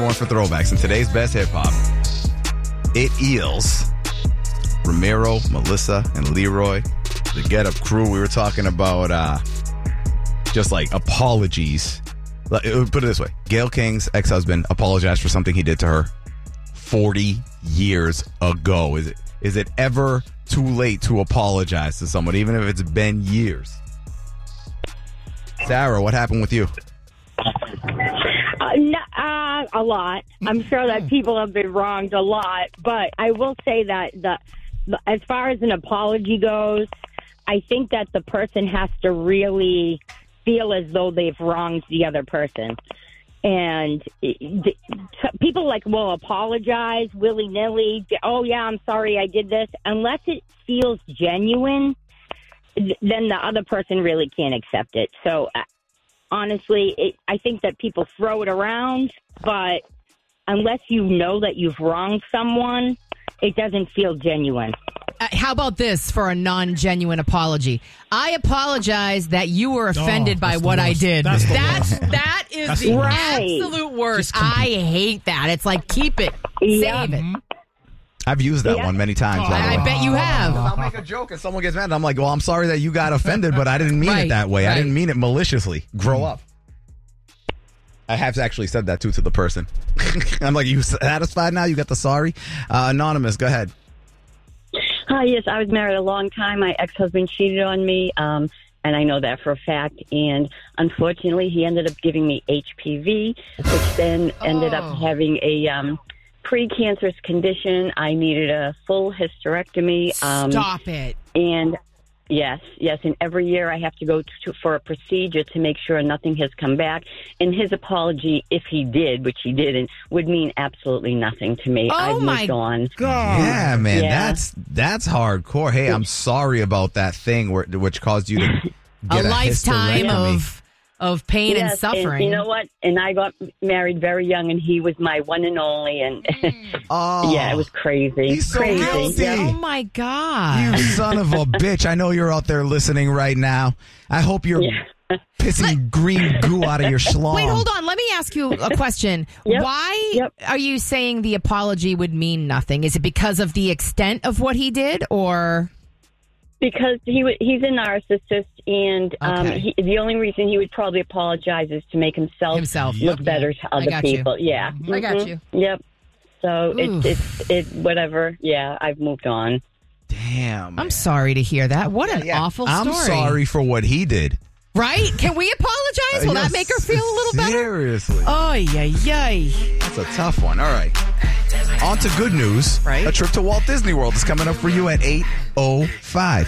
going for throwbacks. In today's best hip hop, it eels Ramiro, Melissa, and Leroy, the Get Up crew. We were talking about just like apologies. Put it this way. Gayle King's ex-husband apologized for something he did to her 40 years ago. Is it ever too late to apologize to someone, even if it's been years? Sarah, what happened with you? A lot. I'm sure that people have been wronged a lot, but I will say that as far as an apology goes, I think that the person has to really feel as though they've wronged the other person. And people will apologize willy-nilly. Oh, yeah, I'm sorry I did this. Unless it feels genuine, then the other person really can't accept it. So, honestly, I think that people throw it around, but unless you know that you've wronged someone, it doesn't feel genuine. How about this for a non-genuine apology? I apologize that you were offended by what I did. That is the absolute worst. I hate that. It's like, keep it. Save it. I've used that one many times. I bet you have. I'll make a joke and someone gets mad. And I'm like, well, I'm sorry that you got offended, but I didn't mean it that way. I didn't mean it maliciously. Grow up. I have actually said that, too, to the person. I'm like, you satisfied now? You got the sorry? Anonymous, go ahead. Hi, yes, I was married a long time. My ex-husband cheated on me, and I know that for a fact. And unfortunately, he ended up giving me HPV, which then ended up having a precancerous condition. I needed a full hysterectomy. Stop it. And yes, and every year I have to go for a procedure to make sure nothing has come back. And his apology, if he did, which he didn't, would mean absolutely nothing to me. I've moved on. God. Yeah, man, that's hardcore. Hey, I'm sorry about that thing which caused you to get a lifetime of pain and suffering. And you know what? And I got married very young, and he was my one and only. And yeah, it was crazy. He's so crazy. guilty. Yeah. Oh my God! You son of a bitch! I know you're out there listening right now. I hope you're pissing green goo out of your schlong. Wait, hold on. Let me ask you a question. Why are you saying the apology would mean nothing? Is it because of the extent of what he did, or? Because he's a narcissist, and the only reason he would probably apologize is to make himself look better to other people. Yeah, I got you. Yep. So it's whatever. Yeah, I've moved on. Damn. I'm sorry to hear that. What an awful story. I'm sorry for what he did. Right? Can we apologize? Will that make her feel a little better? Seriously. Ay. That's a tough one. All right. On to good news. Right. A trip to Walt Disney World is coming up for you at 8:05.